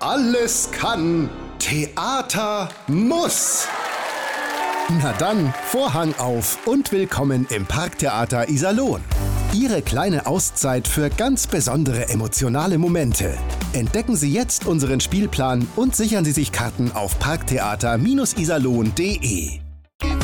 alles kann, Theater muss. Na dann, Vorhang auf und willkommen im Parktheater Iserlohn. Ihre kleine Auszeit für ganz besondere emotionale Momente. Entdecken Sie jetzt unseren Spielplan und sichern Sie sich Karten auf parktheater-iserlohn.de.